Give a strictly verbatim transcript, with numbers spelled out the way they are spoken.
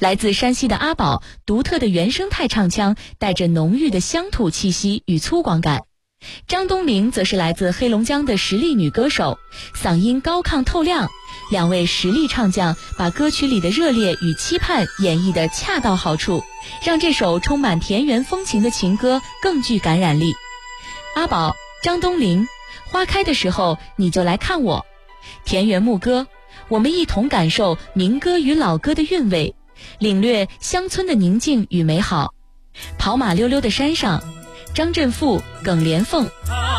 来自山西的阿宝独特的原生态唱腔，带着浓郁的乡土气息与粗犷感。张东玲则是来自黑龙江的实力女歌手，嗓音高亢透亮，两位实力唱将把歌曲里的热烈与期盼演绎得恰到好处，让这首充满田园风情的情歌更具感染力。阿宝、张东玲，花开的时候你就来看我。田园牧歌，我们一同感受民歌与老歌的韵味，领略乡村的宁静与美好。跑马溜溜的山上，张振富、耿莲凤。